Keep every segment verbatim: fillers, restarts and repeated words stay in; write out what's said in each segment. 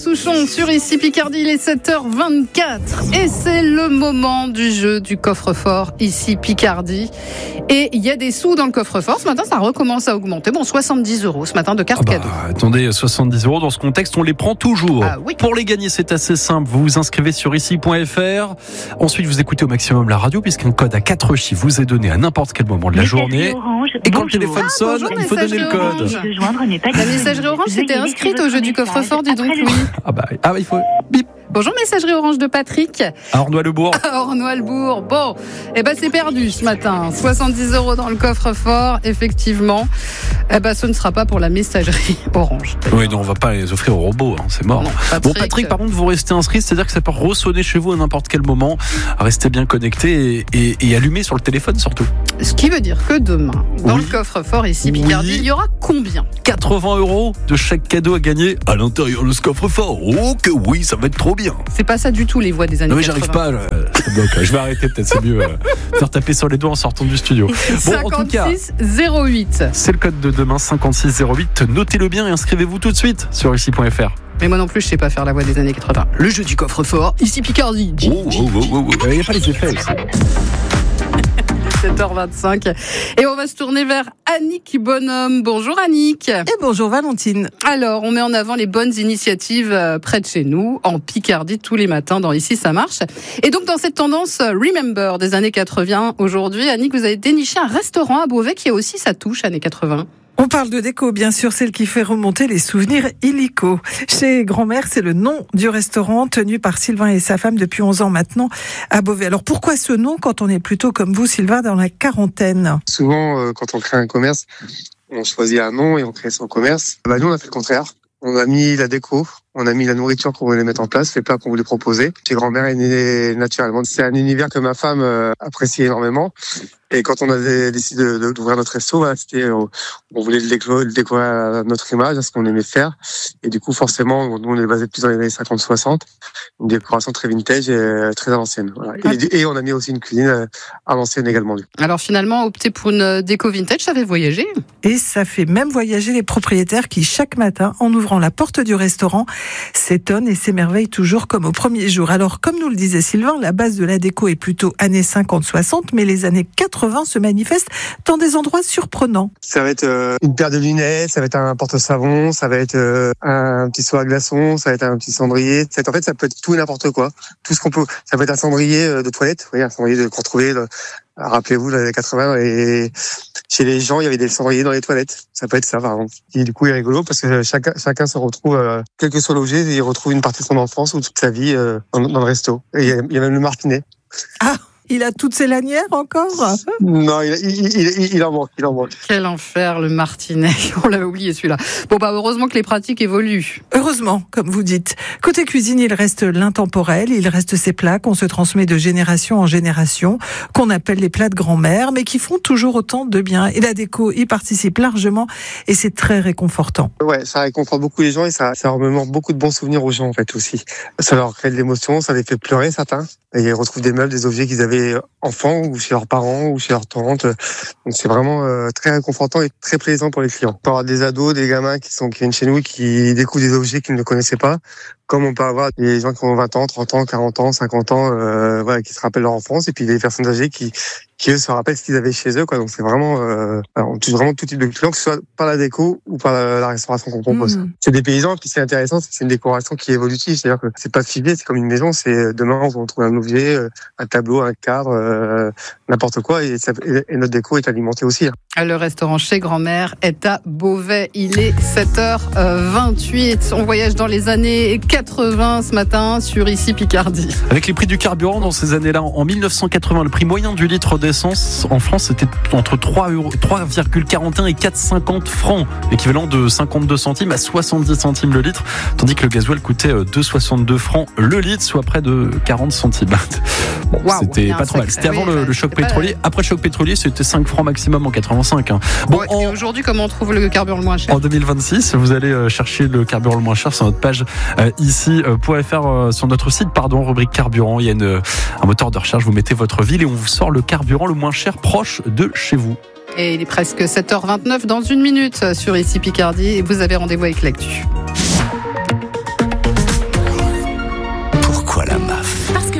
Souchon sur Ici Picardie, il est sept heures vingt-quatre et c'est le moment du jeu du coffre-fort Ici Picardie. Et il y a des sous dans le coffre-fort. Ce matin, ça recommence à augmenter. Bon, soixante-dix euros ce matin de carte ah bah, cadeau. Attendez, soixante-dix euros dans ce contexte, on les prend toujours. Ah oui. Pour les gagner, c'est assez simple. Vous vous inscrivez sur ici point f r. Ensuite, vous écoutez au maximum la radio puisqu'un code à quatre chiffres vous est donné à n'importe quel moment de la journée. Orange. Et quand Bonjour. le téléphone Ah, sonne, bonjour, il faut donner le code. messagerie De joindre n'est pas La messagerie Orange s'était Veuillez inscrite laisser au jeu du votre coffre-fort, dis donc, message après Louis. Ah bah, ah bah il faut. Bip. Bonjour, messagerie Orange de Patrick. À Ornois-le-Bourg. À Ornois-le-Bourg. Bon, eh ben c'est perdu ce matin. soixante-dix euros dans le coffre-fort, effectivement. Eh ben ce ne sera pas pour la messagerie Orange. Oui, non, on va pas les offrir aux robots, hein, c'est mort. Non, Bon, Patrick, par contre, vous restez inscrit, c'est-à-dire que ça peut ressonner chez vous à n'importe quel moment. Restez bien connecté et, et, et allumé sur le téléphone surtout. Ce qui veut dire que demain, dans Oui. le coffre-fort ici Picardie, Oui. il y aura combien ? quatre-vingts euros de chaque cadeau à gagner à l'intérieur de ce coffre-fort. Oh que oui, ça va être trop bien. C'est pas ça du tout les voix des années Non mais quatre-vingts. j'arrive pas, je, ça bloque. Je vais arrêter peut-être, c'est mieux. Euh, faire taper sur les doigts en sortant du studio. Bon, en tout cas, cinquante-six zéro huit. c'est le code de demain, cinquante-six zéro huit. Notez-le bien et inscrivez-vous tout de suite sur ici point f r. Mais moi non plus, je sais pas faire la voix des années quatre-vingts. Le jeu du coffre-fort, ici Picardie. Oh, oh, oh, oh, oh. Il n'y a pas les effets ici. sept heures vingt-cinq. Et on va se tourner vers Annick Bonhomme. Bonjour Annick. Et bonjour Valentine. Alors, on met en avant les bonnes initiatives euh, près de chez nous, en Picardie, tous les matins dans Ici ça marche. Et donc, dans cette tendance euh, Remember des années quatre-vingts, aujourd'hui, Annick, vous avez déniché un restaurant à Beauvais qui a aussi sa touche années quatre-vingts. On parle de déco, bien sûr, celle qui fait remonter les souvenirs illico. Chez Grand-Mère, c'est le nom du restaurant tenu par Sylvain et sa femme depuis onze ans maintenant à Beauvais. Alors pourquoi ce nom quand on est plutôt comme vous, Sylvain, dans la quarantaine ? Souvent, euh, quand on crée un commerce, on choisit un nom et on crée son commerce. Bah, nous, on a fait le contraire. On a mis la déco, on a mis la nourriture qu'on voulait mettre en place, les plats qu'on voulait proposer. Chez Grand-Mère est né naturellement. C'est un univers que ma femme euh, apprécie énormément. Et quand on a décidé de, de, d'ouvrir notre resto, voilà, c'était, on, on voulait le décorer, le décorer à notre image, à ce qu'on aimait faire. Et du coup, forcément, nous, on est basé plus dans les années cinquante soixante. Une décoration très vintage et très à l'ancienne. Voilà. Et, et on a mis aussi une cuisine à l'ancienne également. Alors finalement, opter pour une déco vintage, ça fait voyager. Et ça fait même voyager les propriétaires qui, chaque matin, en ouvrant la porte du restaurant, s'étonnent et s'émerveillent toujours comme au premier jour. Alors, comme nous le disait Sylvain, la base de la déco est plutôt années cinquante soixante, mais les années quatre-vingts se manifestent dans des endroits surprenants. Ça va être euh, une paire de lunettes, ça va être un porte-savon, ça va être euh, un petit seau à glaçons, ça va être un petit cendrier. Ça va être, en fait, ça peut être tout et n'importe quoi. Tout ce qu'on peut. Ça peut être un cendrier de toilette, vous voyez, un cendrier de, qu'on trouvait, le, rappelez-vous, dans les années quatre-vingts, et chez les gens, il y avait des cendriers dans les toilettes. Ça peut être ça, par exemple. Et du coup, il est rigolo parce que chacun, chacun se retrouve, euh, quel que soit l'objet, il retrouve une partie de son enfance ou toute sa vie euh, dans, dans le resto. Et il y a, il y a même le martinet. Ah, il a toutes ses lanières encore ? Non, il, il, il, il en manque, il en manque. Quel enfer, le martinet. On l'avait oublié celui-là. Bon, bah, heureusement que les pratiques évoluent. Heureusement, comme vous dites. Côté cuisine, il reste l'intemporel, il reste ces plats qu'on se transmet de génération en génération, qu'on appelle les plats de grand-mère, mais qui font toujours autant de bien. Et la déco y participe largement, et c'est très réconfortant. Ouais, ça réconforte beaucoup les gens et ça, ça remémore beaucoup de bons souvenirs aux gens, en fait, aussi. Ça leur crée de l'émotion, ça les fait pleurer, certains. Et ils retrouvent des meubles, des objets qu'ils avaient enfants ou chez leurs parents ou chez leurs tantes. Donc c'est vraiment euh, très réconfortant et très plaisant pour les clients. On peut avoir des ados, des gamins qui sont qui viennent chez nous et qui découvrent des objets qu'ils ne connaissaient pas, comme on peut avoir des gens qui ont vingt ans, trente ans, quarante ans, cinquante ans, euh, voilà, qui se rappellent leur enfance, et puis des personnes âgées qui qui eux se rappellent ce qu'ils avaient chez eux, quoi. Donc c'est vraiment euh, on touche vraiment tout type de clients, que ce soit par la déco ou par la, la restauration qu'on propose. Mmh. C'est des paysans, puis c'est intéressant, c'est une décoration qui est évolutive, c'est-à-dire que c'est pas figé, c'est comme une maison, c'est demain on va trouver un objet, un tableau, un cadre, euh, n'importe quoi, et, ça, et notre déco est alimentée aussi. Le restaurant Chez Grand-Mère est à Beauvais. Il est sept heures vingt-huit. On voyage dans les années quatre-vingts ce matin sur Ici Picardie. Avec les prix du carburant dans ces années-là, en mille neuf cent quatre-vingts, le prix moyen du litre d'essence en France était entre trois virgule quarante et un et quatre virgule cinquante francs, équivalent de cinquante-deux centimes à soixante-dix centimes le litre, tandis que le gasoil coûtait deux virgule soixante-deux francs le litre, soit près de quarante centimes. Bon, wow, c'était pas trop mal. C'était avant oui, le, le choc pétrolier. Pas... Après le choc pétrolier, c'était cinq francs maximum en quatre-vingt-cinq. Hein. Bon, ouais, en... Et aujourd'hui, comment on trouve le carburant le moins cher ? En deux mille vingt-six, vous allez chercher le carburant le moins cher sur notre page euh, ici point f r, euh, sur notre site, pardon, rubrique carburant. Il y a une, un moteur de recherche. Vous mettez votre ville et on vous sort le carburant le moins cher proche de chez vous. Et il est presque sept heures vingt-neuf dans une minute sur Ici Picardie et vous avez rendez-vous avec l'actu.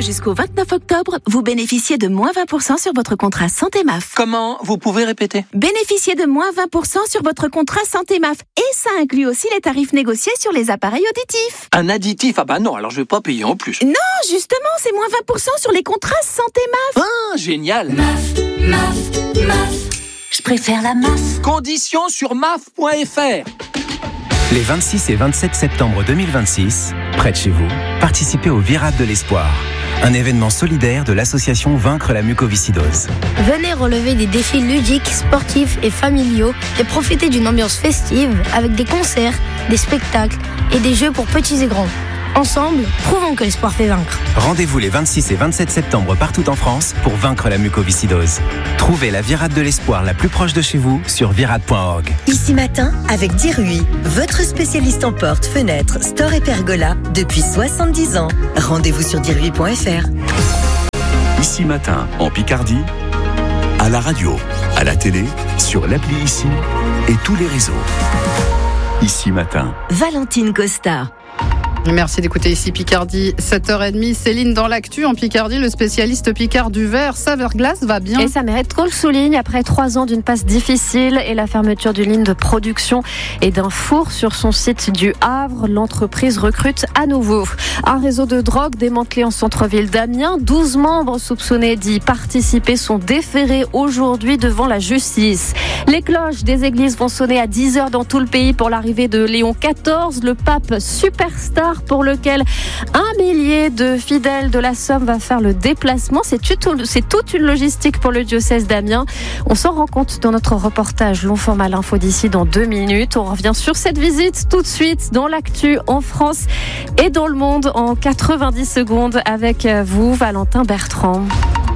jusqu'au vingt-neuf octobre, vous bénéficiez de moins vingt pour cent sur votre contrat Santé M A F. Comment? Vous pouvez répéter? Bénéficiez de moins vingt pour cent sur votre contrat Santé M A F. Et ça inclut aussi les tarifs négociés sur les appareils auditifs. Un additif? Ah bah non, alors je vais pas payer en plus. Non, justement, c'est moins vingt pour cent sur les contrats Santé M A F. Ah, génial. M A F, M A F, M A F. Je préfère la M A F. Conditions sur M A F point F R. Les vingt-six et vingt-sept septembre deux mille vingt-six, près de chez vous, participez au Virade de l'Espoir, un événement solidaire de l'association Vaincre la mucoviscidose. Venez relever des défis ludiques, sportifs et familiaux et profiter d'une ambiance festive avec des concerts, des spectacles et des jeux pour petits et grands. Ensemble, prouvons que l'espoir fait vaincre. Rendez-vous les vingt-six et vingt-sept septembre partout en France pour vaincre la mucoviscidose. Trouvez la Virade de l'Espoir la plus proche de chez vous sur virade point org. Ici Matin avec Dirui, votre spécialiste en portes, fenêtres, stores et pergolas depuis soixante-dix ans. Rendez-vous sur dirui point F R. Ici Matin en Picardie, à la radio, à la télé, sur l'appli Ici et tous les réseaux. Ici Matin. Valentine Costa. Merci d'écouter Ici Picardie, sept heures trente. Céline, dans l'actu en Picardie, le spécialiste Picard du verre Saveur Glace va bien. Et ça mérite qu'on le souligne après trois ans d'une passe difficile et la fermeture d'une ligne de production et d'un four sur son site du Havre. L'entreprise recrute à nouveau. Un réseau de drogue démantelé en centre-ville d'Amiens. douze membres soupçonnés d'y participer sont déférés aujourd'hui devant la justice. Les cloches des églises vont sonner à dix heures dans tout le pays pour l'arrivée de Léon quatorze, le pape superstar pour lequel un millier de fidèles de la Somme va faire le déplacement. C'est, tout, c'est toute une logistique pour le diocèse d'Amiens. On s'en rend compte dans notre reportage long format l'info d'ici dans deux minutes. On revient sur cette visite tout de suite dans l'actu en France et dans le monde en quatre-vingt-dix secondes avec vous, Valentin Bertrand.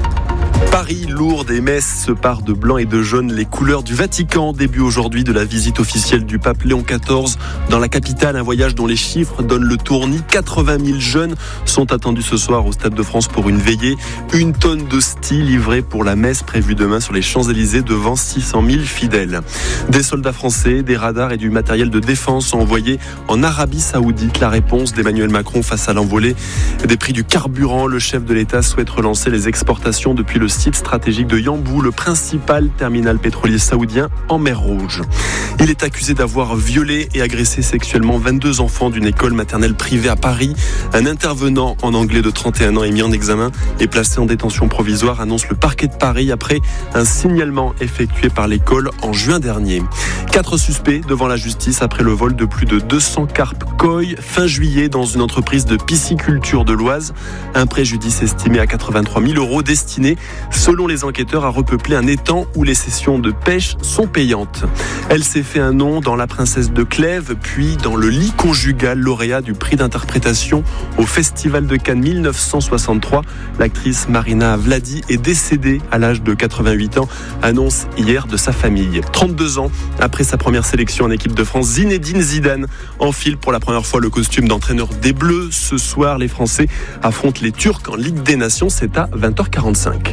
Paris, Lourdes et Metz se parent de blanc et de jaune, les couleurs du Vatican. Début aujourd'hui de la visite officielle du pape Léon quatorze dans la capitale, un voyage dont les chiffres donnent le tournis. quatre-vingt mille jeunes sont attendus ce soir au Stade de France pour une veillée. Une tonne de style livrée pour la messe prévue demain sur les Champs-Élysées devant six cent mille fidèles. Des soldats français, des radars et du matériel de défense sont envoyés en Arabie Saoudite. La réponse d'Emmanuel Macron face à l'envolée des prix du carburant. Le chef de l'État souhaite relancer les exportations depuis le site stratégique de Yanbu, le principal terminal pétrolier saoudien en mer Rouge. Il est accusé d'avoir violé et agressé sexuellement vingt-deux enfants d'une école maternelle privée à Paris. Un intervenant en anglais de trente et un ans est mis en examen et placé en détention provisoire, annonce le parquet de Paris après un signalement effectué par l'école en juin dernier. Quatre suspects devant la justice après le vol de plus de deux cents carpes koi fin juillet dans une entreprise de pisciculture de l'Oise. Un préjudice estimé à quatre-vingt-trois mille euros destiné, selon les enquêteurs, à repeupler un étang où les sessions de pêche sont payantes. Elle s'est fait un nom dans La Princesse de Clèves, puis dans Le Lit conjugal, lauréat du prix d'interprétation au Festival de Cannes mille neuf cent soixante-trois. L'actrice Marina Vladi est décédée à l'âge de quatre-vingt-huit ans, annonce hier de sa famille. trente-deux ans après sa première sélection en équipe de France, Zinedine Zidane enfile pour la première fois le costume d'entraîneur des Bleus. Ce soir, les Français affrontent les Turcs en Ligue des Nations, c'est à vingt heures quarante-cinq.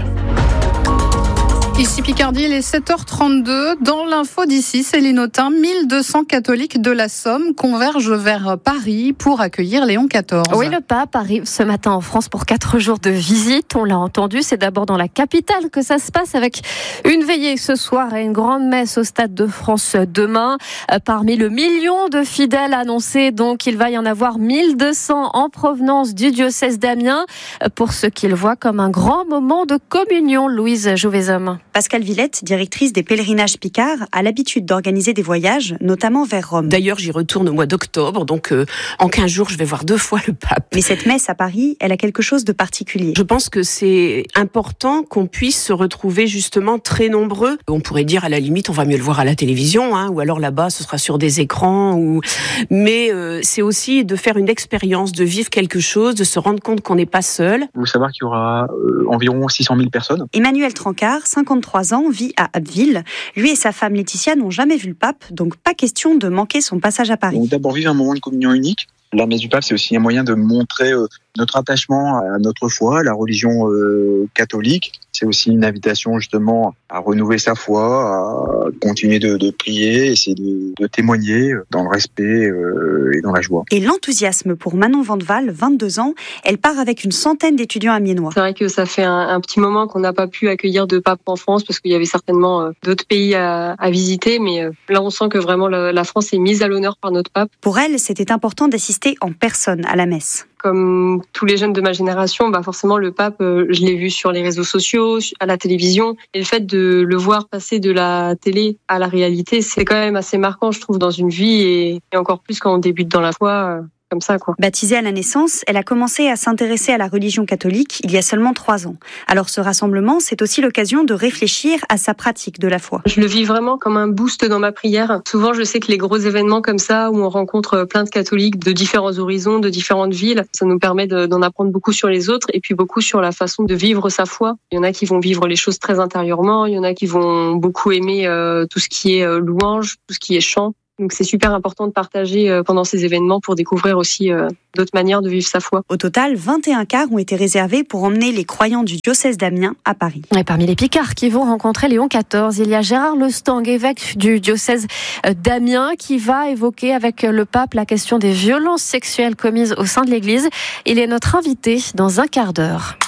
Ici Picardie, il est sept heures trente-deux. Dans l'info d'ici, Céline Autain, mille deux cents catholiques de la Somme convergent vers Paris pour accueillir Léon quatorze. Oui, le pape arrive ce matin en France pour quatre jours de visite. On l'a entendu, c'est d'abord dans la capitale que ça se passe avec une veillée ce soir et une grande messe au Stade de France demain. Parmi le million de fidèles annoncés, donc, il va y en avoir mille deux cents en provenance du diocèse d'Amiens pour ce qu'ils voient comme un grand moment de communion. Louise Jouvezhomme. Pascale Villette, directrice des pèlerinages Picard, a l'habitude d'organiser des voyages, notamment vers Rome. D'ailleurs, j'y retourne au mois d'octobre, donc euh, en quinze jours, je vais voir deux fois le pape. Mais cette messe à Paris, elle a quelque chose de particulier. Je pense que c'est important qu'on puisse se retrouver justement très nombreux. On pourrait dire à la limite, on va mieux le voir à la télévision, hein, ou alors là-bas, ce sera sur des écrans. Ou... Mais euh, c'est aussi de faire une expérience, de vivre quelque chose, de se rendre compte qu'on n'est pas seul. Il faut savoir qu'il y aura euh, environ six cent mille personnes. Emmanuel Trancard, cinquante-trois ans, vit à Abbeville. Lui et sa femme Laetitia n'ont jamais vu le pape, donc pas question de manquer son passage à Paris. Donc d'abord vivre un moment de communion unique. La messe du pape, c'est aussi un moyen de montrer euh, notre attachement à notre foi, à la religion euh, catholique. C'est aussi une invitation justement à renouveler sa foi, à continuer de, de prier, essayer de, de témoigner dans le respect euh, et dans la joie. Et l'enthousiasme pour Manon Vandeval, vingt-deux ans, elle part avec une centaine d'étudiants amiénois. C'est vrai que ça fait un, un petit moment qu'on n'a pas pu accueillir de pape en France parce qu'il y avait certainement euh, d'autres pays à, à visiter, mais euh, là on sent que vraiment la, la France est mise à l'honneur par notre pape. Pour elle, c'était important d'assister en personne à la messe. Comme tous les jeunes de ma génération, bah forcément le pape, euh, je l'ai vu sur les réseaux sociaux, à la télévision, et le fait de le voir passer de la télé à la réalité, c'est quand même assez marquant, je trouve, dans une vie, et, et encore plus quand on débute dans la foi. Euh, Comme ça, quoi. Baptisée à la naissance, elle a commencé à s'intéresser à la religion catholique il y a seulement trois ans. Alors ce rassemblement, c'est aussi l'occasion de réfléchir à sa pratique de la foi. Je le vis vraiment comme un boost dans ma prière. Souvent, je sais que les gros événements comme ça, où on rencontre plein de catholiques de différents horizons, de différentes villes, ça nous permet de, d'en apprendre beaucoup sur les autres et puis beaucoup sur la façon de vivre sa foi. Il y en a qui vont vivre les choses très intérieurement, il y en a qui vont beaucoup aimer euh, tout ce qui est euh, louange, tout ce qui est chant. Donc c'est super important de partager pendant ces événements pour découvrir aussi d'autres manières de vivre sa foi. Au total, vingt et un cars ont été réservés pour emmener les croyants du diocèse d'Amiens à Paris. Et parmi les Picards qui vont rencontrer Léon quatorze, il y a Gérard Lestang, évêque du diocèse d'Amiens, qui va évoquer avec le pape la question des violences sexuelles commises au sein de l'Église. Il est notre invité dans un quart d'heure.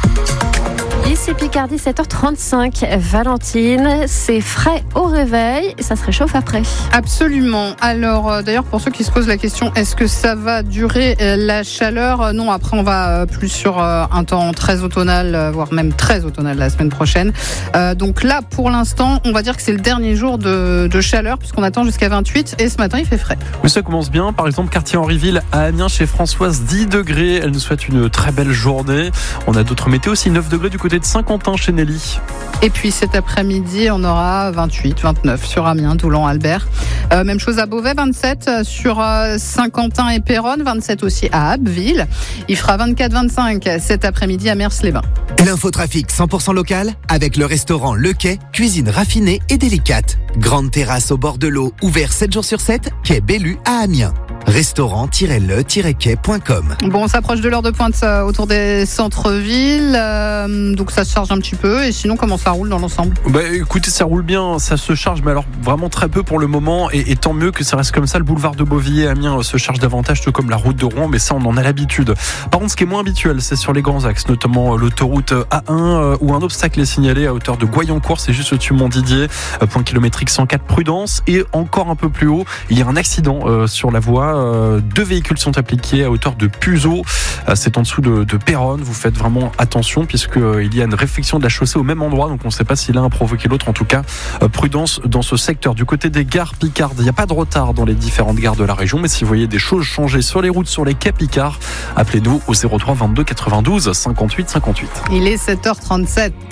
Ici Picardie, sept heures trente-cinq. Valentine, c'est frais au réveil et ça se réchauffe après. Absolument. Alors, euh, d'ailleurs, pour ceux qui se posent la question, est-ce que ça va durer euh, la chaleur ? euh, Non, après, on va euh, plus sur euh, un temps très automnal, euh, voire même très automnal la semaine prochaine. Euh, donc là, pour l'instant, on va dire que c'est le dernier jour de, de chaleur puisqu'on attend jusqu'à vingt-huit et ce matin, il fait frais. Oui, ça commence bien. Par exemple, quartier Henryville à Amiens, chez Françoise, dix degrés. Elle nous souhaite une très belle journée. On a d'autres météos aussi, neuf degrés du côté de Saint-Quentin chez Nelly. Et puis cet après-midi, on aura vingt-huit, vingt-neuf sur Amiens, Doulan, Albert. Euh, même chose à Beauvais, vingt-sept sur euh, Saint-Quentin et Péronne, vingt-sept aussi à Abbeville. Il fera vingt-quatre, vingt-cinq cet après-midi à Mers-les-Bains. L'infotrafic cent pour cent local avec le restaurant Le Quai, cuisine raffinée et délicate. Grande terrasse au bord de l'eau, ouvert sept jours sur sept, quai Bellu à Amiens. restaurant tiret le tiret quai point com. Bon, on s'approche de l'heure de pointe euh, autour des centres-villes, euh, donc ça se charge un petit peu. Et sinon, comment ça roule dans l'ensemble ? Bah, écoutez, ça roule bien, ça se charge, mais alors vraiment très peu pour le moment. Et, et tant mieux que ça reste comme ça. Le boulevard de Beauvilliers à Amiens se charge davantage, tout comme la route de Rouen, mais ça, on en a l'habitude. Par contre, ce qui est moins habituel, c'est sur les grands axes, notamment l'autoroute A un, euh, où un obstacle est signalé à hauteur de Goyencourt, c'est juste au-dessus de Montdidier, euh, point kilométrique cent quatre, prudence. Et encore un peu plus haut, il y a un accident euh, sur la voie. Euh, deux véhicules sont impliqués à hauteur de Puzeau. Euh, c'est en dessous de, de Péronne. Vous faites vraiment attention puisqu'il euh, y a une réflexion de la chaussée au même endroit. Donc on ne sait pas si l'un a provoqué l'autre. En tout cas, euh, prudence dans ce secteur. Du côté des gares Picardes, il n'y a pas de retard dans les différentes gares de la région. Mais si vous voyez des choses changer sur les routes, sur les quais Picards, appelez-nous au zéro trois vingt-deux quatre-vingt-douze cinquante-huit cinquante-huit. Il est sept heures trente-sept.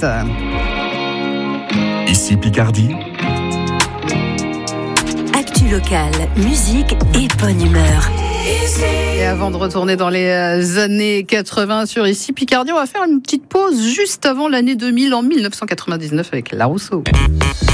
Ici Picardie. Actu locale, musique et bonne humeur. Et avant de retourner dans les années quatre-vingts sur Ici Picardie, on va faire une petite pause juste avant l'année deux mille, en mille neuf cent quatre-vingt-dix-neuf avec La Rousseau.